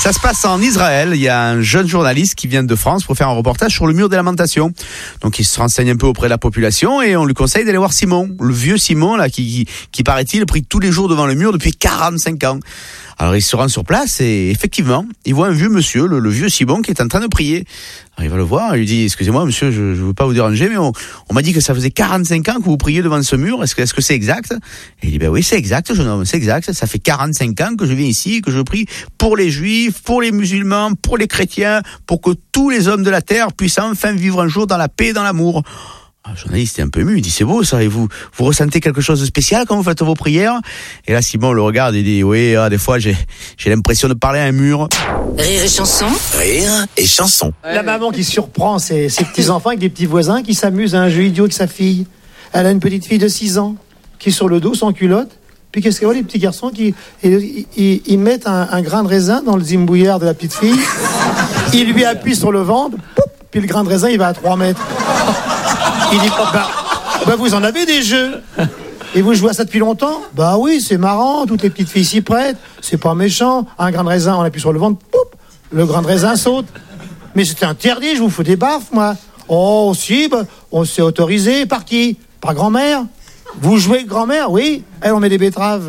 Ça se passe en Israël. Il y a un jeune journaliste qui vient de France pour faire un reportage sur le mur des lamentations. Donc il se renseigne un peu auprès de la population et on lui conseille d'aller voir Simon, le vieux Simon là qui paraît-il prie tous les jours devant le mur depuis 45 ans. Alors il se rend sur place et effectivement, il voit un vieux monsieur, le vieux Simon, qui est en train de prier. Alors il va le voir, il lui dit: excusez-moi monsieur, je veux pas vous déranger, mais on m'a dit que ça faisait 45 ans que vous priez devant ce mur, est-ce que c'est exact? Et il dit: ben oui, c'est exact jeune homme, c'est exact, ça fait 45 ans que je viens ici, que je prie pour les juifs, pour les musulmans, pour les chrétiens, pour que tous les hommes de la terre puissent enfin vivre un jour dans la paix et dans l'amour. Le journaliste est un peu ému, il dit: c'est beau ça, et vous ressentez quelque chose de spécial quand vous faites vos prières? Et là Simon le regarde et dit: oui, des fois j'ai l'impression de parler à un mur. Rire et chanson. Rire et chanson. La maman qui surprend ses petits-enfants avec des petits voisins qui s'amusent à un jeu idiot avec sa fille. Elle a une petite fille de 6 ans qui est sur le dos sans culotte. Puis qu'est-ce qu'elle voit, les petits garçons ils mettent un grain de raisin dans le zimbouillard de la petite fille. Ils lui appuient sur le ventre, poup, puis le grain de raisin il va à 3 mètres. Il dit: bah vous en avez des jeux. Et vous jouez à ça depuis longtemps? Bah oui, c'est marrant, toutes les petites filles s'y prêtent, c'est pas méchant. Un grain de raisin, on appuie sur le ventre, poup, le grain de raisin saute. Mais c'était interdit, je vous fous des baffes, moi. Oh, si, on s'est autorisé, par qui? Par grand-mère? Vous jouez avec grand-mère? Oui. Elle, on met des betteraves.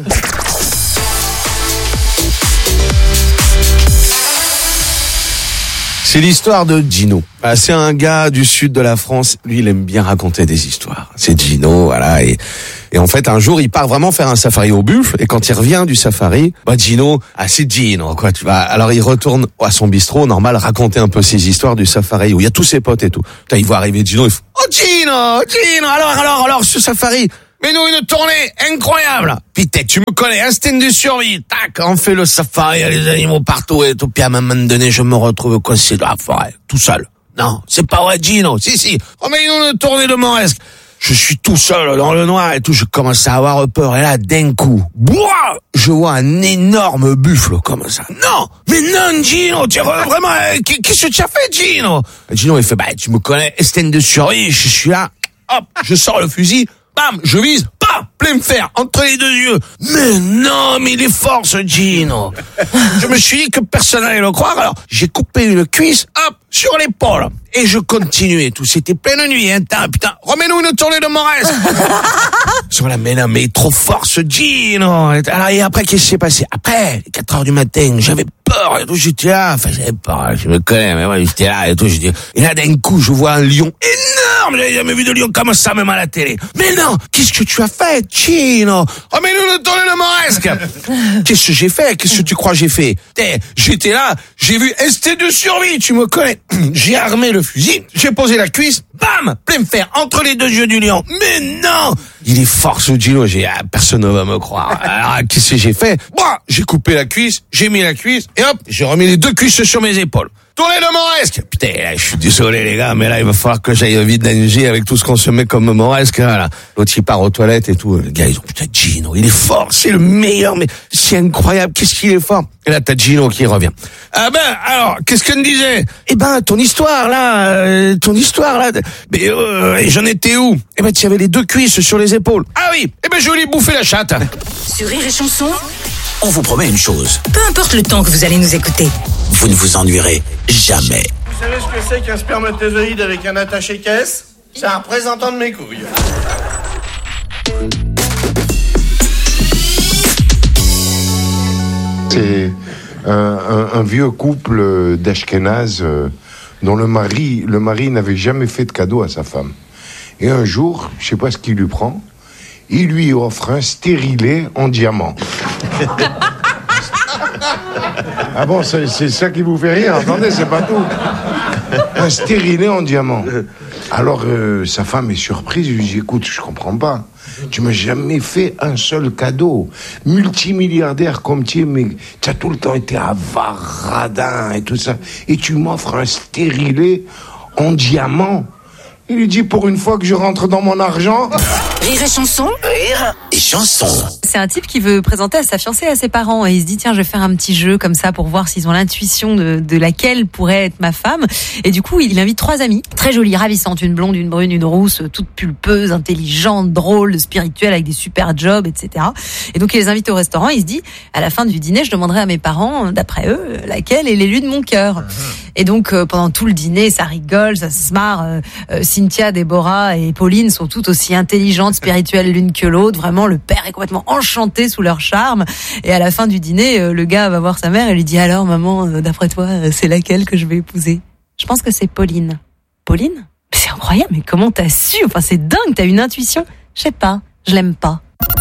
C'est l'histoire de Gino. C'est un gars du sud de la France. Lui, il aime bien raconter des histoires. C'est Gino, voilà. Et en fait, un jour, il part vraiment faire un safari au buffle. Et quand il revient du safari, Gino, c'est Gino, quoi, tu vois. Alors, il retourne à son bistrot, normal, raconter un peu ses histoires du safari où il y a tous ses potes et tout. Putain, il voit arriver Gino, il fait: oh, Gino, alors, ce safari. Mais nous, une tournée incroyable. Putain, tu me connais, instinct de survie. Tac, on fait le safari, il y a les animaux partout et tout. Puis à un moment donné, je me retrouve coincé dans la forêt, tout seul. Non, c'est pas vrai, Gino. Si. Oh, mais nous, une tournée de Moresque. Je suis tout seul dans le noir et tout. Je commence à avoir peur. Et là, d'un coup, je vois un énorme buffle comme ça. Non, Gino, tu vraiment, qu'est-ce que tu as fait, Gino? Gino, il fait: tu me connais, instinct de survie. Je suis là. Hop, je sors le fusil. Bam, je vise, plein fer, entre les deux yeux. Mais non, mais il est fort ce Gino. Je me suis dit que personne n'allait le croire, alors j'ai coupé une cuisse, hop, sur l'épaule. Et je continuais tout, c'était pleine nuit, hein, putain, remets-nous une tournée de Moresque. Sur la mais non, mais trop fort ce Gino. Alors, et après, qu'est-ce qui s'est passé? Après, 4h du matin, j'avais peur et tout, j'étais là, j'avais peur, je me connais, mais moi, j'étais là et tout, et là, d'un coup, je vois un lion énorme, j'avais jamais vu de lion comme ça, même à la télé. Mais non, qu'est-ce que tu as fait, Gino? Remets-nous une tournée de Moresque. Qu'est-ce que j'ai fait? Qu'est-ce que tu crois que j'ai fait? J'étais là, j'ai vu instinct de survie, tu me connais. J'ai armé le fusil, j'ai posé la cuisse, bam, plein fer, entre les deux yeux du lion. Mais non! Il est fort ce Gino, personne ne va me croire. Alors, qu'est-ce que j'ai fait? J'ai coupé la cuisse, j'ai mis la cuisse, et hop, j'ai remis les 2 cuisses sur mes épaules. Tournée de Moresque. Putain, là, je suis désolé les gars, mais là, il va falloir que j'aille vidanger avec tout ce qu'on se met comme Moresque. Là. L'autre, il part aux toilettes et tout. Les gars, ils ont: putain, Gino, il est fort, c'est le meilleur, mais c'est incroyable, qu'est-ce qu'il est fort. Et là, t'as Gino qui revient. Alors, qu'est-ce qu'on disait? Ton histoire, là. Mais, et j'en étais où? Tu avais les 2 cuisses sur les épaules. Ah oui, je voulais bouffer la chatte. Sur Rire et chanson, On vous promet une chose, peu importe le temps que vous allez nous écouter. vous ne vous ennuierez jamais. Vous savez ce que c'est qu'un spermatozoïde avec un attaché-caisse? C'est un représentant de mes couilles. C'est un vieux couple d'Ashkénazes dont le mari n'avait jamais fait de cadeau à sa femme. Et un jour, je sais pas ce qu'il lui prend, il lui offre un stérilet en diamant. Ah bon, c'est ça qui vous fait rire? Attendez, c'est pas tout. Un stérilet en diamant. Alors, sa femme est surprise, il lui dit: écoute, je comprends pas. Tu m'as jamais fait un seul cadeau. Multimilliardaire comme tu es, mais tu as tout le temps été avare, radin et tout ça. Et tu m'offres un stérilet en diamant. Il lui dit, pour une fois que je rentre dans mon argent. Rire et chanson. Rire et chanson. C'est un type qui veut présenter à sa fiancée et à ses parents et il se dit tiens je vais faire un petit jeu comme ça pour voir s'ils ont l'intuition de laquelle pourrait être ma femme et du coup il invite 3 amies très jolies, ravissantes, une blonde, une brune, une rousse, toute pulpeuse, intelligente, drôle, spirituelle avec des super jobs, etc. Et donc il les invite au restaurant et il se dit à la fin du dîner je demanderai à mes parents d'après eux laquelle est l'élu de mon cœur. Et donc pendant tout le dîner ça rigole, ça se marre, Cynthia, Déborah et Pauline sont toutes aussi intelligentes, spirituelles l'une que l'autre, vraiment le père est complètement enchanté sous leur charme et à la fin du dîner le gars va voir sa mère et lui dit alors maman d'après toi c'est laquelle que je vais épouser? Je pense que c'est Pauline. Pauline? C'est incroyable, mais comment t'as su? Enfin c'est dingue, t'as une intuition. Je sais pas, je l'aime pas.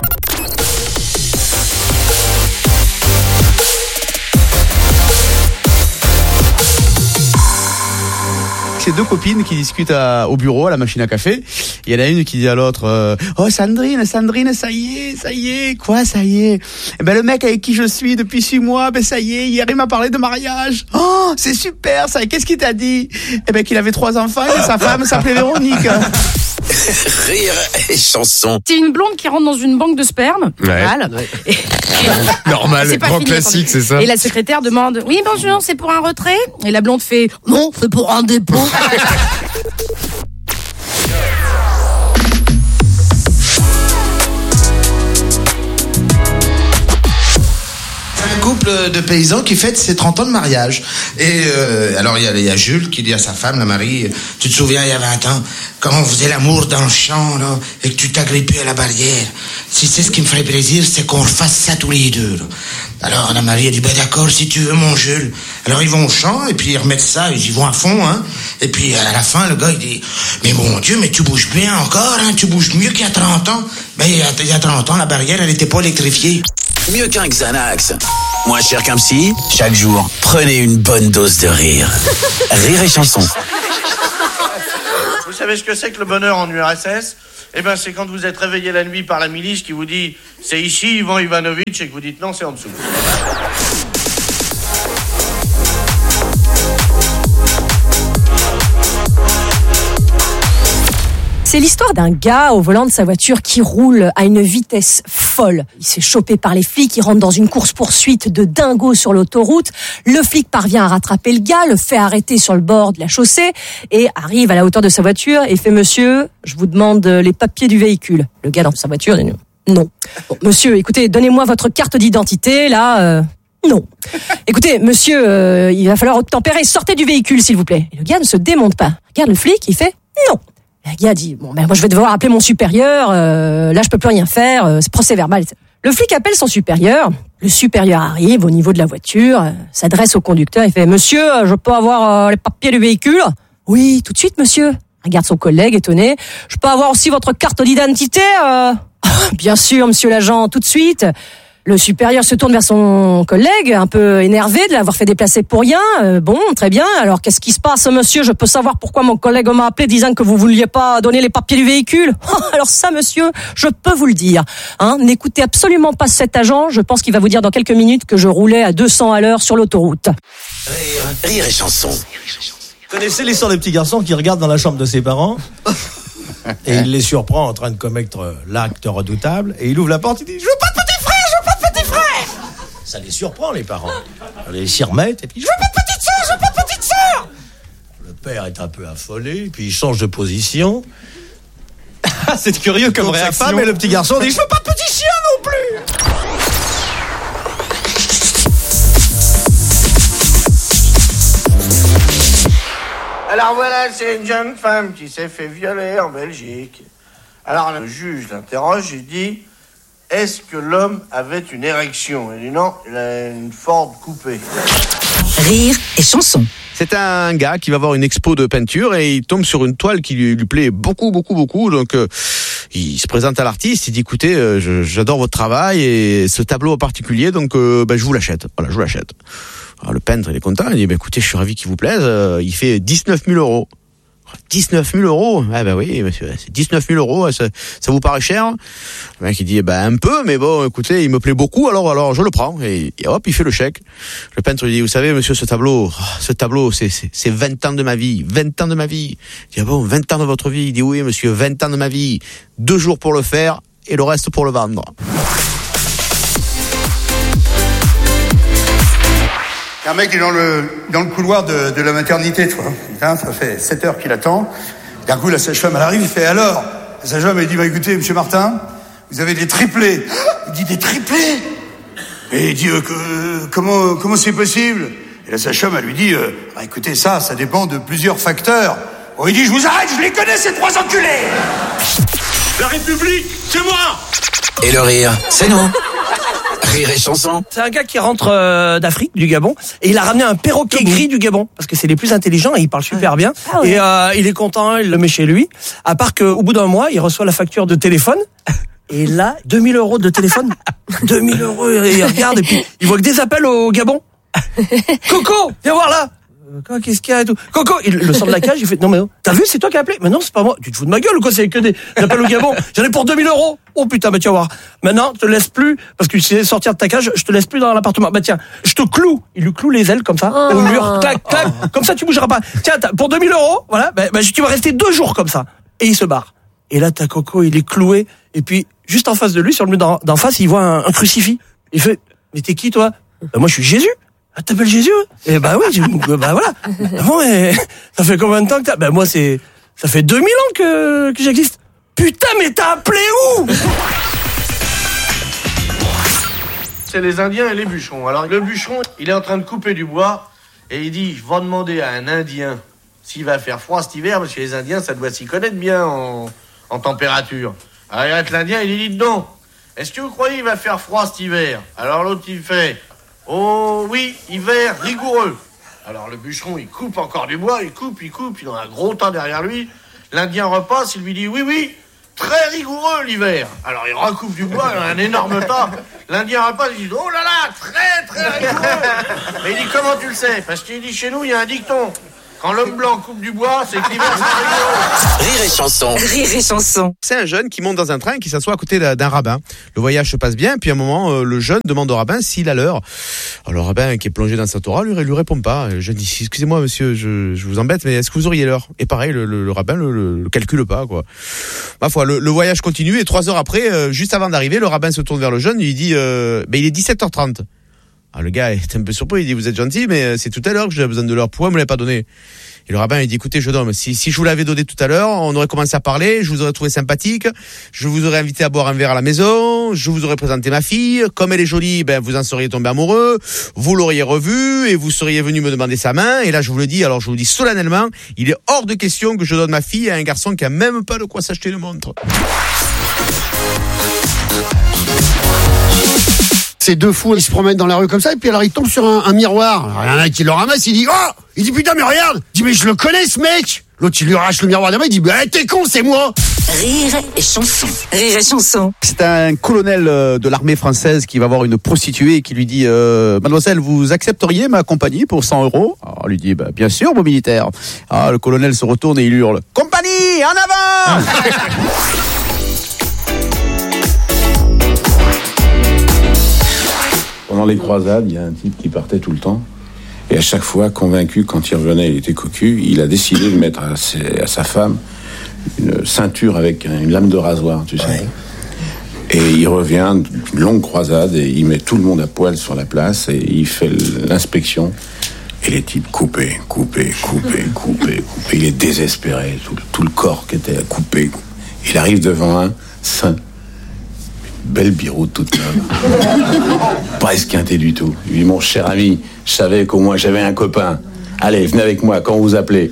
C'est 2 copines qui discutent au bureau, à la machine à café. Il y en a une qui dit à l'autre oh Sandrine, ça y est, quoi ça y est? Eh ben le mec avec qui je suis depuis 6 mois, ben ça y est, hier il m'a parlé de mariage. Oh, c'est super ça, qu'est-ce qu'il t'a dit? Eh ben qu'il avait 3 enfants et que sa femme s'appelait Véronique. Rire et chanson. C'est une blonde qui rentre dans une banque de sperme. Normal. Normal, C'est pas grand fini, classique, c'est ça. Et la secrétaire demande oui bonjour, c'est pour un retrait? Et la blonde fait non, c'est pour un dépôt. Un couple de paysans qui fête ses 30 ans de mariage. Et alors il y a Jules qui dit à sa femme, la Marie, tu te souviens il y a 20 ans, quand on faisait l'amour dans le champ là, et que tu t'agrippais à la barrière, si c'est ce qui me ferait plaisir, c'est qu'on refasse ça tous les deux. Là. Alors la Marie a dit, d'accord, si tu veux mon Jules. Alors ils vont au champ et puis ils remettent ça, ils y vont à fond, hein. Et puis à la fin, le gars il dit, mais mon Dieu, mais tu bouges bien encore, hein, tu bouges mieux qu'il y a 30 ans. Mais il y a 30 ans, la barrière elle était pas électrifiée. Mieux qu'un Xanax. Moins cher qu'un psy. Chaque jour, prenez une bonne dose de rire. Rire et chanson. Vous savez ce que c'est que le bonheur en URSS? Eh ben, c'est quand vous êtes réveillé la nuit par la milice qui vous dit « C'est ici, Ivan Ivanovitch » et que vous dites « Non, c'est en dessous ». C'est l'histoire d'un gars au volant de sa voiture qui roule à une vitesse folle. Il s'est chopé par les flics, il rentre dans une course-poursuite de dingo sur l'autoroute. Le flic parvient à rattraper le gars, le fait arrêter sur le bord de la chaussée et arrive à la hauteur de sa voiture et fait « Monsieur, je vous demande les papiers du véhicule ». Le gars dans sa voiture dit « Non ». Bon, monsieur, écoutez, donnez-moi votre carte d'identité, là... Non. Écoutez, monsieur, il va falloir obtempérer, sortez du véhicule, s'il vous plaît. Et le gars ne se démonte pas. Regarde le flic, il fait « Non ». Le gars dit, bon, ben, moi, je vais devoir appeler mon supérieur, là, je peux plus rien faire, c'est procès verbal. Le flic appelle son supérieur. Le supérieur arrive au niveau de la voiture, s'adresse au conducteur, il fait, monsieur, je peux avoir les papiers du véhicule? Oui, tout de suite, monsieur. Regarde son collègue, étonné. Je peux avoir aussi votre carte d'identité? Bien sûr, monsieur l'agent, tout de suite. Le supérieur se tourne vers son collègue, un peu énervé de l'avoir fait déplacer pour rien. Bon, très bien. Alors, qu'est-ce qui se passe, monsieur? Je peux savoir pourquoi mon collègue m'a appelé disant que vous vouliez pas donner les papiers du véhicule? Alors ça, monsieur, je peux vous le dire. Hein, n'écoutez absolument pas cet agent. Je pense qu'il va vous dire dans quelques minutes que je roulais à 200 à l'heure sur l'autoroute. Rire et chanson. Vous connaissez l'histoire des petits garçons qui regardent dans la chambre de ses parents et il les surprend en train de commettre l'acte redoutable et il ouvre la porte et dit « Je veux pas de petit frère, je veux pas de petit frère !» Ça les surprend, les parents. Ils s'y remettent et puis « Je veux pas de petite sœur, je veux pas de petite sœur !» Le père est un peu affolé, puis il change de position. C'est curieux comme réaction. Sa femme et le petit garçon disent « Je veux pas de petit chien non plus !» Alors voilà, c'est une jeune femme qui s'est fait violer en Belgique. Alors le juge l'interroge, il dit « Est-ce que l'homme avait une érection ?» Il dit « Non, il a une Ford coupée. » Rire et chanson. C'est un gars qui va voir une expo de peinture et il tombe sur une toile qui lui plaît beaucoup. Donc il se présente à l'artiste, il dit écoutez, j'adore votre travail et ce tableau en particulier, donc je vous l'achète. Voilà, je vous l'achète. Alors le peintre il est content, il dit écoutez, je suis ravi qu'il vous plaise. Il fait 19 000 €. 19 000 €. Ah ben oui, monsieur, c'est 19 000 €. Ça vous paraît cher? Le mec, il dit, un peu, mais bon, écoutez, il me plaît beaucoup, alors je le prends. Et hop, il fait le chèque. Le peintre lui dit, vous savez, monsieur, ce tableau, c'est 20 ans de ma vie. 20 ans de ma vie. Il dit, ah bon, 20 ans de votre vie? Il dit, oui, monsieur, 20 ans de ma vie. 2 jours pour le faire et le reste pour le vendre. Un mec est dans le couloir de la maternité, tu vois. Putain, ça fait 7 heures qu'il attend. D'un coup, la sage-femme, elle arrive, il fait alors. La sage-femme, elle dit, écoutez, monsieur Martin, vous avez des triplés. Il dit, des triplés? Et il dit, comment c'est possible? Et la sage-femme, elle lui dit, écoutez, ça dépend de plusieurs facteurs. Bon, il dit, je vous arrête, je les connais, ces 3 enculés. La République, c'est moi. Et le rire, c'est nous. Rire et chanson. C'est un gars qui rentre d'Afrique, du Gabon, et il a ramené un perroquet gris du Gabon, parce que c'est les plus intelligents et il parle super bien. Ah ouais. Et il est content, il le met chez lui. À part qu'au bout d'un mois, il reçoit la facture de téléphone. Et là, 2 000 € de téléphone. 2 000 €, et il regarde, et puis il voit que des appels au Gabon. Coco, viens voir là. Qu'est-ce qu'il y a et tout. Coco, il le sort de la cage, il fait, non mais t'as vu, c'est toi qui as appelé? Mais non, c'est pas moi. Tu te fous de ma gueule ou quoi? C'est que des appels au Gabon. J'en ai pour 2 000 €. Oh putain, bah tu vas voir. Maintenant, je te laisse plus, parce que tu sais sortir de ta cage, je te laisse plus dans l'appartement. Bah tiens, je te cloue. Il lui cloue les ailes comme ça, au mur, clac, clac. Comme ça, tu bougeras pas. Tiens, pour 2 000 €, voilà, tu vas rester 2 jours comme ça. Et il se barre. Et là, t'as Coco, il est cloué. Et puis, juste en face de lui, sur le mur d'en face, il voit un crucifix. Il fait, mais t'es qui, toi? Bah, moi, je suis Jésus. Ah, t'appelles Jésus? Eh bah oui, bah voilà. Bon, ça fait combien de temps que t'as? Bah moi, ça fait 2000 ans que j'existe. Putain, mais t'as appelé où? C'est les Indiens et les bûcherons. Alors le bûcheron, il est en train de couper du bois et il dit, je vais demander à un Indien s'il va faire froid cet hiver, parce que les Indiens, ça doit s'y connaître bien en température. Alors il arrête l'Indien, il lui dit, non, est-ce que vous croyez qu'il va faire froid cet hiver? Alors l'autre, il fait, oh oui, hiver rigoureux. Alors le bûcheron, il coupe encore du bois, il coupe, il a un gros tas derrière lui. L'Indien repasse, il lui dit, oui, très rigoureux l'hiver. Alors il recoupe du bois, il a un énorme tas. L'Indien repasse, il dit, oh là là, très rigoureux. Mais il dit, comment tu le sais? Parce qu'il dit, chez nous, il y a un dicton. Quand l'homme blanc coupe du bois, c'est que l'hiver, c'est rigoureux. Rire et chanson. Rire et chanson. C'est un jeune qui monte dans un train et qui s'assoit à côté d'un rabbin. Le voyage se passe bien, puis à un moment, le jeune demande au rabbin s'il a l'heure. Alors le rabbin, qui est plongé dans sa Torah, lui répond pas. Le jeune dit, excusez-moi monsieur, je vous embête, mais est-ce que vous auriez l'heure? Et pareil, le rabbin le calcule pas, quoi. Ma foi, le voyage continue et 3 heures après, juste avant d'arriver, le rabbin se tourne vers le jeune et il dit, il est 17h30. Ah, le gars est un peu surpris, il dit, vous êtes gentil, mais c'est tout à l'heure que j'ai besoin de l'heure, pourquoi vous me l'avez pas donné? Et le rabbin, il dit, écoutez, jeune homme, si je vous l'avais donné tout à l'heure, on aurait commencé à parler, je vous aurais trouvé sympathique, je vous aurais invité à boire un verre à la maison, je vous aurais présenté ma fille, comme elle est jolie, vous en seriez tombé amoureux, vous l'auriez revue, et vous seriez venu me demander sa main, et là, je vous le dis solennellement, il est hors de question que je donne ma fille à un garçon qui a même pas de quoi s'acheter une montre. Ces 2 fous, ils se promènent dans la rue comme ça, et puis alors ils tombent sur un miroir. Alors, il y en a un qui le ramasse, il dit, oh! Il dit, putain, mais regarde! Il dit, mais je le connais, ce mec! L'autre, il lui arrache le miroir de la main, il dit, t'es con, c'est moi! Rire et chanson. Rire et chanson. C'est un colonel de l'armée française qui va voir une prostituée et qui lui dit, mademoiselle, vous accepteriez ma compagnie pour 100 €? Alors, elle lui dit, bien sûr, mon militaire. Ah, le colonel se retourne et il hurle, compagnie, en avant! Pendant les croisades, il y a un type qui partait tout le temps. Et à chaque fois, convaincu, quand il revenait, il était cocu, il a décidé de mettre à sa femme une ceinture avec une lame de rasoir, tu sais. Ouais. Et il revient d'une longue croisade et il met tout le monde à poil sur la place et il fait l'inspection. Et les types coupés. Il est désespéré, tout le corps qui était coupé. Il arrive devant un saint. Belle biroute toute neuve. Pas esquinté du tout. Il dit, mon cher ami, je savais qu'au moins j'avais un copain. Allez, venez avec moi quand vous appelez.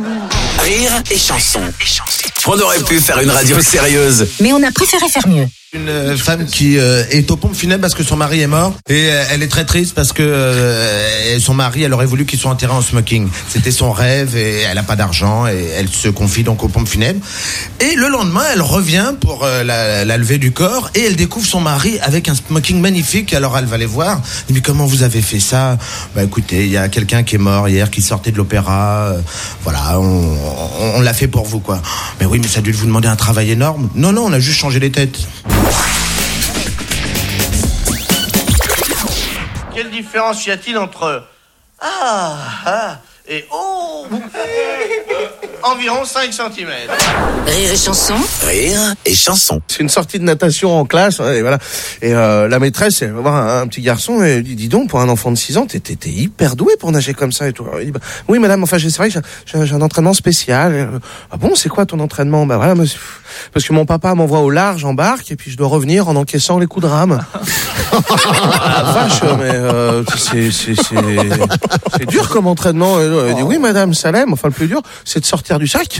Rire et chanson. On aurait pu faire une radio sérieuse. Mais on a préféré faire mieux. Une femme qui est aux pompes funèbres parce que son mari est mort et elle est très triste parce que son mari, elle aurait voulu qu'il soit enterré en smoking. C'était son rêve et elle a pas d'argent et elle se confie donc aux pompes funèbres. Et le lendemain, elle revient pour la levée du corps et elle découvre son mari avec un smoking magnifique. Alors elle va les voir. Elle dit mais comment vous avez fait ça? Bah écoutez, il y a quelqu'un qui est mort hier, qui sortait de l'opéra. Voilà, on l'a fait pour vous quoi. Mais oui, mais ça a dû vous demander un travail énorme. Non, on a juste changé les têtes. Quelle différence y a-t-il entre ah et oh environ 5 cm. Rire et chanson. Rire et chanson. C'est une sortie de natation en classe, et voilà. Et la maîtresse, elle va voir un petit garçon et elle dit, dis donc, pour un enfant de 6 ans, t'es hyper doué pour nager comme ça et tout. Alors, il dit, bah, oui madame, enfin c'est vrai que j'ai un entraînement spécial. Ah bon, c'est quoi ton entraînement? Bah voilà, monsieur, parce que mon papa m'envoie au large en barque et puis je dois revenir en encaissant les coups de rame. Ah, vache, mais c'est dur comme entraînement. Elle dit, oui madame, ça l'aime. Enfin le plus dur, c'est de sortir du sac.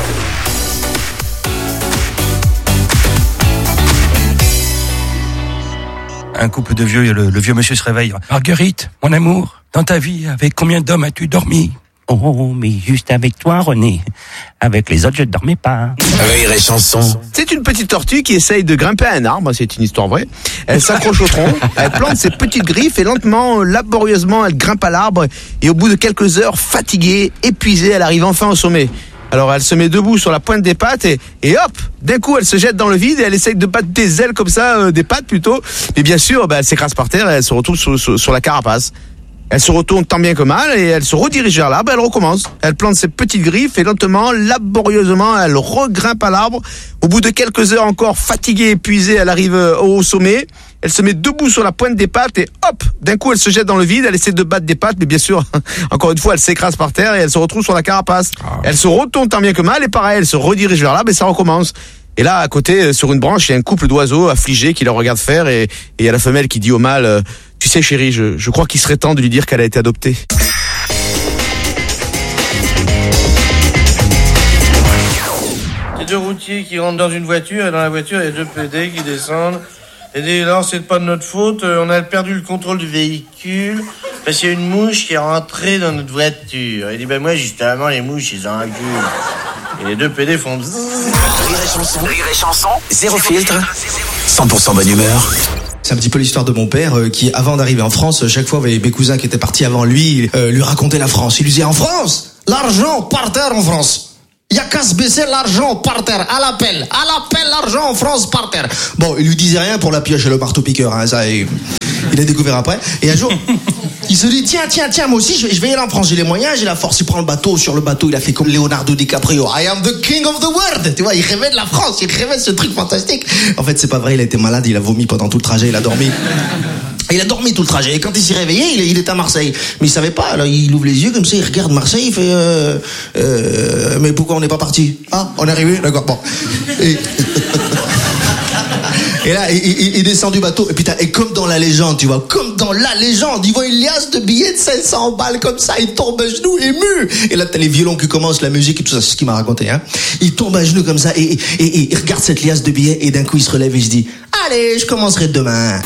Un couple de vieux, le vieux monsieur se réveille. Marguerite, mon amour, dans ta vie, avec combien d'hommes as-tu dormi? Oh, mais juste avec toi, René. Avec les autres, je ne dormais pas. Rire et chanson. C'est une petite tortue qui essaye de grimper à un arbre, c'est une histoire vraie. Elle s'accroche au tronc, elle plante ses petites griffes et lentement, laborieusement, elle grimpe à l'arbre. Et au bout de quelques heures, fatiguée, épuisée, elle arrive enfin au sommet. Alors elle se met debout sur la pointe des pattes et hop, d'un coup elle se jette dans le vide et elle essaye de battre des ailes comme ça, des pattes plutôt. Mais bien sûr, elle s'écrase par terre et elle se retrouve sur la carapace. Elle se retourne tant bien que mal et elle se redirige vers l'arbre et elle recommence. Elle plante ses petites griffes et lentement, laborieusement, elle regrimpe à l'arbre. Au bout de quelques heures encore, fatiguée, épuisée, elle arrive au sommet. Elle se met debout sur la pointe des pattes et hop, d'un coup elle se jette dans le vide, elle essaie de battre des pattes, mais bien sûr, encore une fois, elle s'écrase par terre et elle se retrouve sur la carapace. Elle se retourne tant bien que mal et pareil, elle se redirige vers l'arbre et ça recommence. Et là, à côté, sur une branche, il y a un couple d'oiseaux affligés qui la regardent faire et il y a la femelle qui dit au mâle, tu sais chérie, je crois qu'il serait temps de lui dire qu'elle a été adoptée. C'est deux routiers qui rentrent dans une voiture et dans la voiture, il y a deux PD qui descendent. Et disent, non, c'est pas de notre faute, on a perdu le contrôle du véhicule parce qu'il y a une mouche qui est rentrée dans notre voiture. Il dit, ben moi, justement, les mouches, ils enculent. Et les deux PD font... Rire et chanson. Zéro filtre. 100% bonne humeur. C'est un petit peu l'histoire de mon père qui, avant d'arriver en France, chaque fois, mes cousins qui étaient partis avant lui, lui racontaient la France. Il lui disait, en France, l'argent par terre en France. Il y a qu'à se baisser l'argent par terre, à l'appel, l'argent en France par terre. Bon, il lui disait rien pour la pioche et le marteau-piqueur, hein, ça, il a découvert après. Et un jour, il se dit, tiens, moi aussi, je vais y aller en France, j'ai les moyens, j'ai la force. Il prend le bateau, sur le bateau, il a fait comme Leonardo DiCaprio. I am the king of the world. Tu vois, il rêvait de la France, il rêvait de ce truc fantastique. En fait, c'est pas vrai, il a été malade, il a vomi pendant tout le trajet, il a dormi. Il a dormi tout le trajet. Et quand il s'est réveillé, il est à Marseille. Mais il savait pas. Alors il ouvre les yeux comme ça, il regarde Marseille, il fait mais pourquoi on n'est pas parti? Ah, on est arrivé? D'accord, bon. Et là, il descend du bateau. Et putain, et comme dans la légende, tu vois, comme dans la légende, il voit une liasse de billets de 500 balles comme ça, il tombe à genoux, ému. Et là, t'as les violons qui commencent, la musique et tout ça, c'est ce qu'il m'a raconté, hein. Il tombe à genoux comme ça et il regarde cette liasse de billets et d'un coup, il se relève et il se dit, allez, je commencerai demain.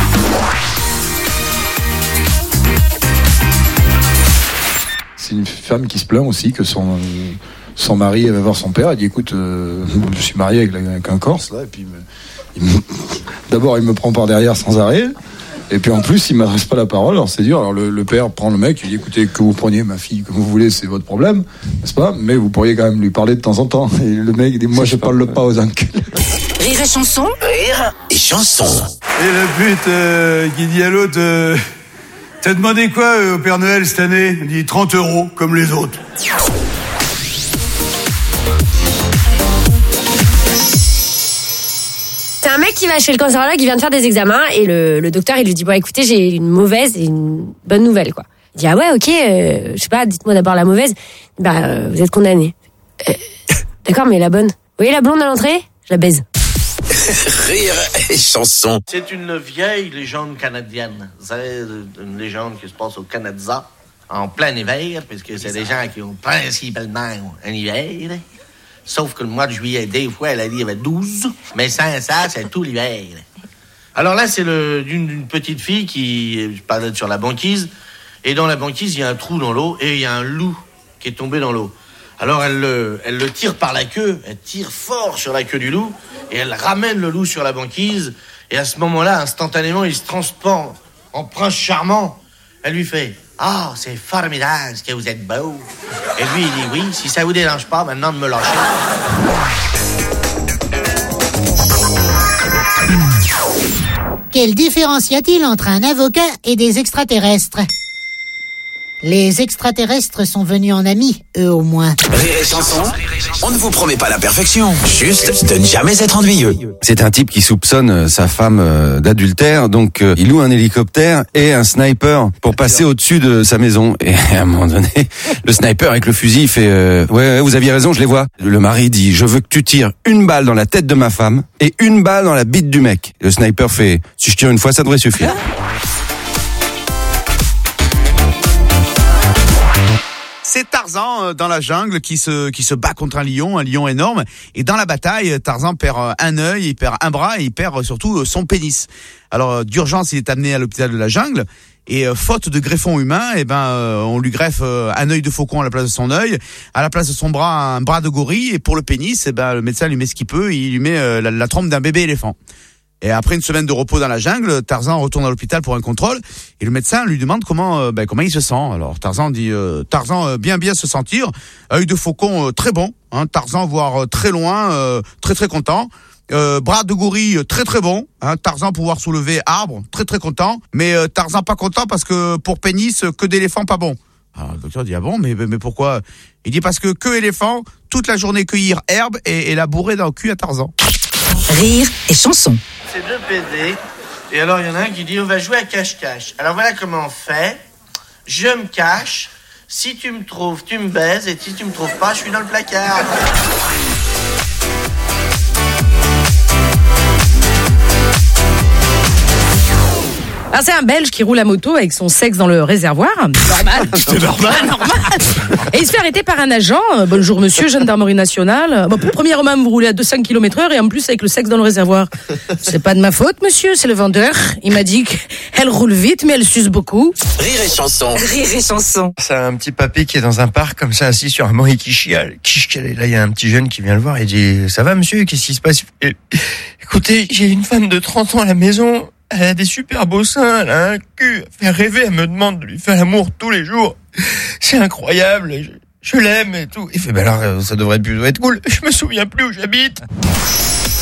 C'est une femme qui se plaint aussi que son mari va voir son père. Elle dit écoute, je suis marié avec un Corse là, et puis d'abord il me prend par derrière sans arrêt, et puis en plus il m'adresse pas la parole. Alors c'est dur. Alors le père prend le mec, il dit écoutez, que vous preniez ma fille comme vous voulez, c'est votre problème, n'est-ce pas? Mais vous pourriez quand même lui parler de temps en temps. Et le mec il dit moi je parle pas aux enculs. Rire et chanson. Rire et chanson. Et le pute qui dit à l'autre t'as demandé quoi au Père Noël cette année? Il dit 30 € comme les autres. C'est un mec qui va chez le cancérologue, il vient de faire des examens et le docteur il lui dit bon écoutez j'ai une mauvaise et une bonne nouvelle quoi. Il dit ah ouais ok je sais pas dites-moi d'abord la mauvaise. Vous êtes condamné. D'accord mais la bonne. Vous voyez la blonde à l'entrée? Je la baise. Rire et chanson. C'est une vieille légende canadienne. Vous savez, une légende qui se passe au Canada en plein hiver, puisque c'est des gens qui ont principalement un hiver. Sauf que le mois de juillet, des fois, elle a dit qu'il y avait 12, mais sans ça, c'est tout l'hiver. Alors là, c'est d'une petite fille qui parle sur la banquise. Et dans la banquise, il y a un trou dans l'eau et il y a un loup qui est tombé dans l'eau. Alors elle le tire par la queue, elle tire fort sur la queue du loup et elle ramène le loup sur la banquise. Et à ce moment-là, instantanément, il se transforme en prince charmant. Elle lui fait « Ah, oh, c'est formidable, ce que vous êtes beau !» Et lui, il dit « Oui, si ça vous dérange pas, maintenant de me lâcher. » Quelle différence y a-t-il entre un avocat et des extraterrestres ? Les extraterrestres sont venus en amis, eux au moins. Rire et chanson, on ne vous promet pas la perfection, juste de ne jamais être ennuyeux. C'est un type qui soupçonne sa femme d'adultère, donc il loue un hélicoptère et un sniper pour passer au-dessus de sa maison. Et à un moment donné, le sniper avec le fusil il fait ouais, vous aviez raison, je les vois. Le mari dit je veux que tu tires une balle dans la tête de ma femme et une balle dans la bite du mec. Le sniper fait si je tire une fois ça devrait suffire. C'est Tarzan dans la jungle qui se bat contre un lion énorme. Et dans la bataille, Tarzan perd un œil, il perd un bras et il perd surtout son pénis. Alors d'urgence, il est amené à l'hôpital de la jungle. Et faute de greffon humain, on lui greffe un œil de faucon à la place de son œil, à la place de son bras un bras de gorille. Et pour le pénis, le médecin lui met ce qu'il peut, il lui met la trompe d'un bébé éléphant. Et après une semaine de repos dans la jungle, Tarzan retourne à l'hôpital pour un contrôle et le médecin lui demande comment il se sent. Alors Tarzan dit bien se sentir, œil de faucon très bon, hein, Tarzan voir très loin, très très content. Bras de gorille très très bon, hein, Tarzan pouvoir soulever arbre très très content, mais Tarzan pas content parce que pour pénis que d'éléphant pas bon. Alors le docteur dit ah bon mais pourquoi? Il dit parce que éléphant toute la journée cueillir herbe et la bourrer dans le cul à Tarzan. Rire et chanson. C'est deux PD. Et alors, il y en a un qui dit, on va jouer à cache-cache. Alors voilà comment on fait. Je me cache. Si tu me trouves, tu me baises. Et si tu me trouves pas, je suis dans le placard. Alors c'est un Belge qui roule à moto avec son sexe dans le réservoir. Normal. C'est normal. Et il se fait arrêter par un agent. Bonjour monsieur, gendarmerie nationale. Premièrement, vous roulez à 200 km/h et en plus avec le sexe dans le réservoir. C'est pas de ma faute monsieur, c'est le vendeur. Il m'a dit qu'elle roule vite mais elle suce beaucoup. Rire et chanson. Rire et chanson. C'est un petit papy qui est dans un parc comme ça assis sur un banc et qui chiale. Et là il y a un petit jeune qui vient le voir et dit ça va monsieur, qu'est-ce qui se passe? Écoutez, j'ai une femme de 30 ans à la maison. Elle a des super beaux seins, elle a un cul, elle fait rêver, elle me demande de lui faire l'amour tous les jours. C'est incroyable, je l'aime et tout. Il fait, alors ça devrait plus être cool, je me souviens plus où j'habite.